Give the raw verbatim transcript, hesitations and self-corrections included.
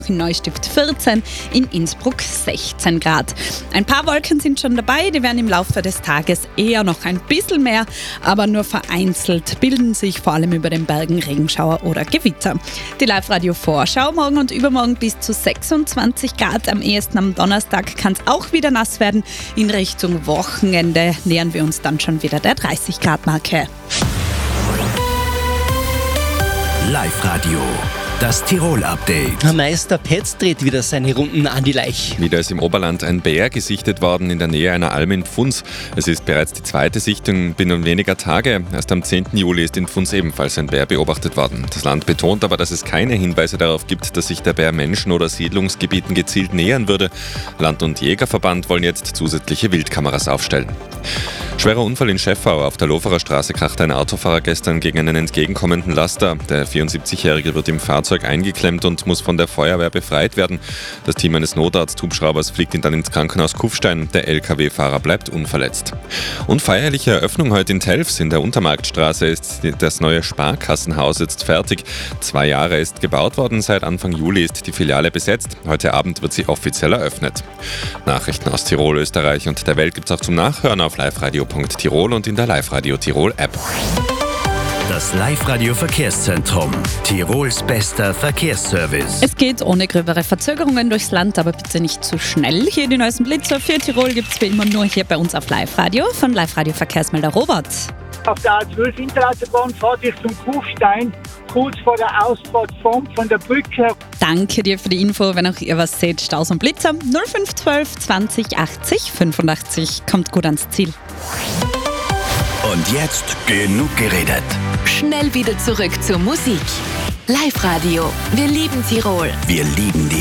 in Neustift vierzehn, in Innsbruck sechzehn Grad. Ein paar Wolken sind schon dabei, die werden im Laufe des Tages eher noch ein bisschen mehr, aber nur vereinzelt bilden sich vor allem über den Bergen Regenschauer oder Gewitter. Die Live-Radio-Vorschau morgen und übermorgen bis zu sechsundzwanzig Grad, am ehesten am Donnerstag kann es auch wieder nass werden. In Richtung Wochenende nähern wir uns dann schon wieder der dreißig Grad Marke. Live-Radio, das Tirol-Update. Meister Petz dreht wieder seine Runden an die Laich. Wieder ist im Oberland ein Bär gesichtet worden in der Nähe einer Alm in Pfunds. Es ist bereits die zweite Sichtung binnen weniger Tage. Erst am zehnten Juli ist in Pfunds ebenfalls ein Bär beobachtet worden. Das Land betont aber, dass es keine Hinweise darauf gibt, dass sich der Bär Menschen oder Siedlungsgebieten gezielt nähern würde. Land- und Jägerverband wollen jetzt zusätzliche Wildkameras aufstellen. Schwerer Unfall in Schäffau. Auf der Loferer Straße krachte ein Autofahrer gestern gegen einen entgegenkommenden Laster. Der vierundsiebzigjährige wird im Fahrzeug eingeklemmt und muss von der Feuerwehr befreit werden. Das Team eines Notarzt-Hubschraubers fliegt ihn dann ins Krankenhaus Kufstein. Der L K W-Fahrer bleibt unverletzt. Und feierliche Eröffnung heute in Telfs. In der Untermarktstraße ist das neue Sparkassenhaus jetzt fertig. Zwei Jahre ist gebaut worden. Seit Anfang Juli ist die Filiale besetzt. Heute Abend wird sie offiziell eröffnet. Nachrichten aus Tirol, Österreich und der Welt gibt es auch zum Nachhören auf liveradio punkt tirol und in der Live-Radio Tirol App. Das Live-Radio Verkehrszentrum. Tirols bester Verkehrsservice. Es geht ohne gröbere Verzögerungen durchs Land, aber bitte nicht zu schnell. Hier die neuesten Blitzer für Tirol gibt es wie immer nur hier bei uns auf Live-Radio von Live-Radio Verkehrsmelder Robert. Auf der A zwölf Interautobahn fahrt ihr zum Kufstein, kurz vor der Ausfahrt von, von der Brücke. Danke dir für die Info. Wenn auch ihr was seht, Staus und Blitzer null fünf eins zwei zwanzig achtzig fünfundachtzig. Kommt gut ans Ziel. Und jetzt genug geredet. Schnell wieder zurück zur Musik. Live-Radio. Wir lieben Tirol. Wir lieben die